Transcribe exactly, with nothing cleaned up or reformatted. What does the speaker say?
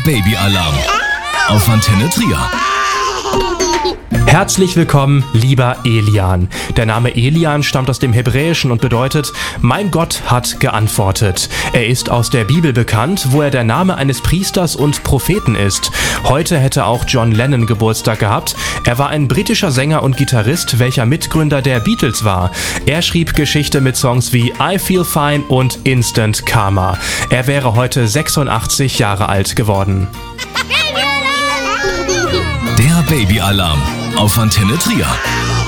Babyalarm auf Antenne Trier. Herzlich willkommen, lieber Elian. Der Name Elian stammt aus dem Hebräischen und bedeutet, mein Gott hat geantwortet. Er ist aus der Bibel bekannt, wo er der Name eines Priesters und Propheten ist. Heute hätte auch John Lennon Geburtstag gehabt. Er war ein britischer Sänger und Gitarrist, welcher Mitgründer der Beatles war. Er schrieb Geschichte mit Songs wie I Feel Fine und Instant Karma. Er wäre heute sechsundachtzig Jahre alt geworden. Der Babyalarm auf Antenne Trier.